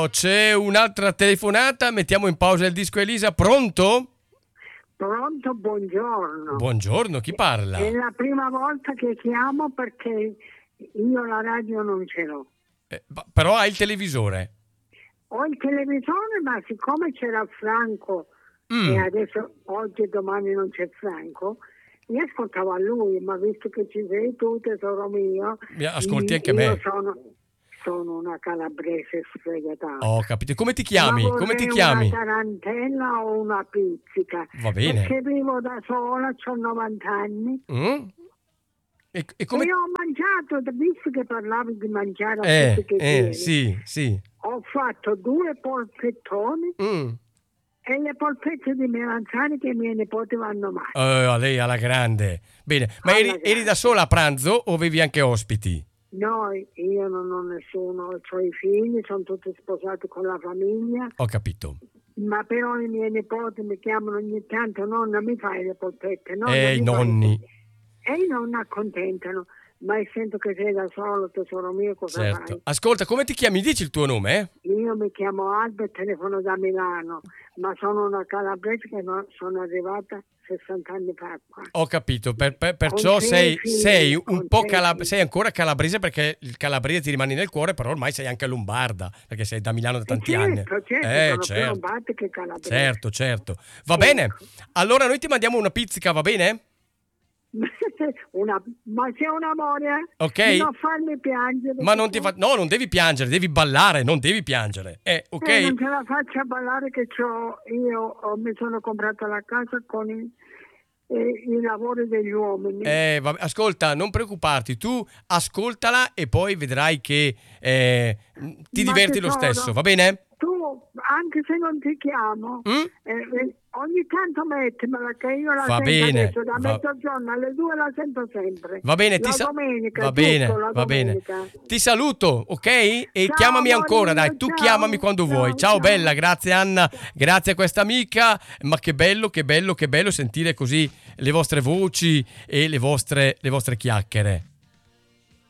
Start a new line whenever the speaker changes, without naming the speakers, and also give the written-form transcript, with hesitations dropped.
C'è un'altra telefonata, mettiamo in pausa il disco Elisa, pronto?
Pronto, buongiorno.
Buongiorno, chi parla?
È la prima volta che chiamo perché io la radio non ce l'ho.
Però hai il televisore.
Ho il televisore, ma siccome c'era Franco e adesso oggi e domani non c'è Franco, mi ascoltavo a lui, ma visto che ci sei tu, tesoro mio,
ascolti anche
io
me.
Sono una calabrese sfegatata.
Ho capito. Come ti chiami? Come ti chiami?
Una tarantella o una pizzica.
Va bene.
Perché vivo da sola, ho 90 anni.
E come...
Io ho mangiato, visto che parlavi di mangiare a tutti che ieri,
sì.
ho fatto 2 polpettoni e le polpette di melanzane che i miei nipoti vanno mai.
Lei alla grande. Bene, ma eri da sola a pranzo o avevi anche ospiti?
No, io non ho nessuno, ho i figli, sono tutti sposati con la famiglia.
Ho capito.
Ma però i miei nipoti mi chiamano ogni tanto, nonna mi fai le polpette?
I nonni.
E i nonni accontentano, ma essendo che sei da solo, tesoro mio, cosa fai?
Ascolta, come ti chiami? Dici il tuo nome?
Io mi chiamo Alba e telefono da Milano, ma sono una calabrese che sono arrivata 60 anni fa qua.
Ho capito, perciò sei un po' sei ancora calabrese, perché il calabrese ti rimane nel cuore, però ormai sei anche lombarda, perché sei da Milano da tanti anni.
Certo, sono più lombarda che calabrese.
Certo. Va bene, allora noi ti mandiamo una pizzica, va bene?
Ma sei un amore,
ok?
Non farmi piangere.
Ma non non devi piangere, devi ballare, non devi piangere, ok?
Non ce la faccio a ballare che io mi sono comprata la casa con i lavori degli uomini.
Vabbè, ascolta, non preoccuparti, tu ascoltala e poi vedrai che ti diverti lo stesso, va bene?
Tu, anche se non ti chiamo, ogni tanto mettimela, che io la sento adesso, da mezzogiorno alle 2 la sento sempre.
Va bene, va bene. Ti saluto, ok? E ciao, chiamami ancora, dai, tu chiamami quando vuoi. Ciao bella, grazie Anna, grazie a questa amica, ma che bello sentire così le vostre voci e le vostre chiacchiere.